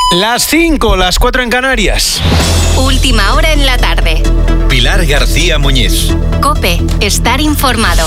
Las 5, las 4 en Canarias. Última hora en la tarde. Pilar García Muñiz. COPE, estar informado.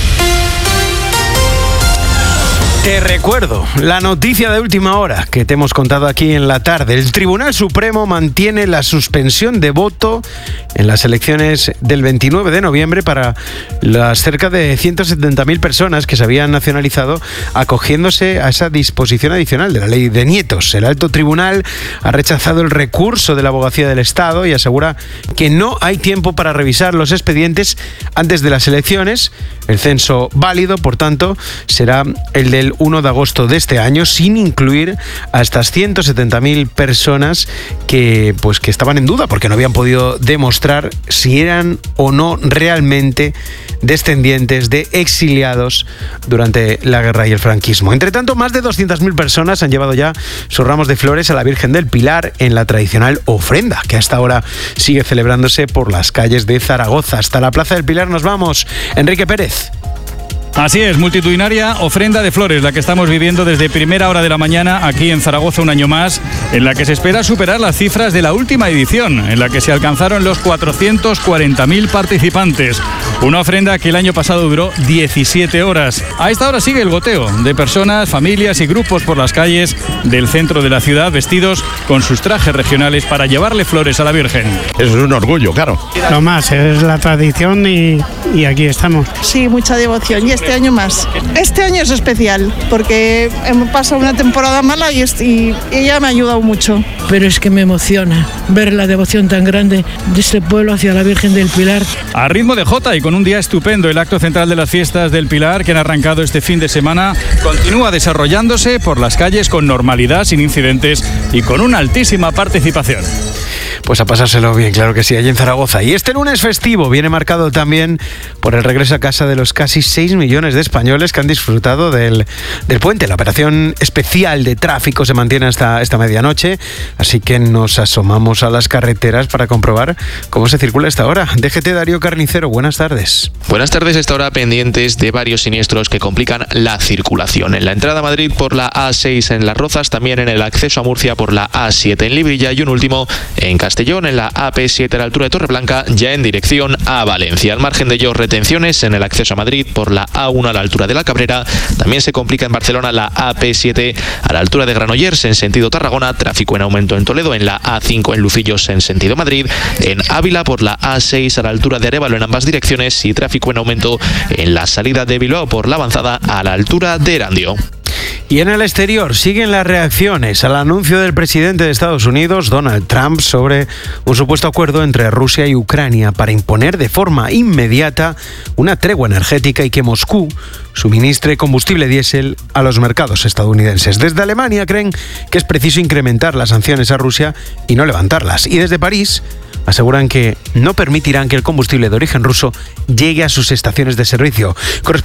Te recuerdo la noticia de última hora que te hemos contado aquí en la tarde. El Tribunal Supremo mantiene la suspensión de voto en las elecciones del 29 de noviembre para las cerca de 170.000 personas que se habían nacionalizado acogiéndose a esa disposición adicional de la ley de nietos. El alto tribunal ha rechazado el recurso de la Abogacía del Estado y asegura que no hay tiempo para revisar los expedientes antes de las elecciones. El censo válido, por tanto, será el del 1 de agosto de este año, sin incluir a estas 170.000 personas que estaban en duda porque no habían podido demostrar si eran o no realmente descendientes de exiliados durante la guerra y el franquismo. Entre tanto, más de 200.000 personas han llevado ya sus ramos de flores a la Virgen del Pilar en la tradicional ofrenda, que hasta ahora sigue celebrándose por las calles de Zaragoza. Hasta la Plaza del Pilar nos vamos. Enrique Pérez. Así es, multitudinaria ofrenda de flores, la que estamos viviendo desde primera hora de la mañana aquí en Zaragoza un año más, en la que se espera superar las cifras de la última edición, en la que se alcanzaron los 440.000 participantes. Una ofrenda que el año pasado duró 17 horas. A esta hora sigue el goteo de personas, familias y grupos por las calles del centro de la ciudad vestidos con sus trajes regionales para llevarle flores a la Virgen. Eso es un orgullo, claro. Lo más, es la tradición y aquí estamos. Sí, mucha devoción y este año más. Este año es especial porque hemos pasado una temporada mala y ella me ha ayudado mucho. Pero es que me emociona ver la devoción tan grande de este pueblo hacia la Virgen del Pilar. A ritmo de jota y con un día estupendo, el acto central de las fiestas del Pilar, que han arrancado este fin de semana, continúa desarrollándose por las calles con normalidad, sin incidentes y con una altísima participación. Pues a pasárselo bien, claro que sí, allí en Zaragoza. Y este lunes festivo viene marcado también por el regreso a casa de los casi 6 millones de españoles que han disfrutado del puente. La operación especial de tráfico se mantiene hasta esta medianoche, así que nos asomamos a las carreteras para comprobar cómo se circula a esta hora. DGT Darío Carnicero, buenas tardes. Buenas tardes, a esta hora pendientes de varios siniestros que complican la circulación. En la entrada a Madrid por la A6 en Las Rozas, también en el acceso a Murcia por la A7 en Librilla y un último en Castellón, en la AP7 a la altura de Torreblanca, ya en dirección a Valencia. Al margen de ello, retenciones en el acceso a Madrid por la A1 a la altura de la Cabrera. También se complica en Barcelona la AP7 a la altura de Granollers en sentido Tarragona. Tráfico en aumento en Toledo, en la A5 en Lucillos en sentido Madrid. En Ávila por la A6 a la altura de Arévalo en ambas direcciones. Y tráfico en aumento en la salida de Bilbao por la avanzada a la altura de Erandio. Y en el exterior siguen las reacciones al anuncio del presidente de Estados Unidos, Donald Trump, sobre un supuesto acuerdo entre Rusia y Ucrania para imponer de forma inmediata una tregua energética y que Moscú suministre combustible diésel a los mercados estadounidenses. Desde Alemania creen que es preciso incrementar las sanciones a Rusia y no levantarlas. Y desde París aseguran que no permitirán que el combustible de origen ruso llegue a sus estaciones de servicio.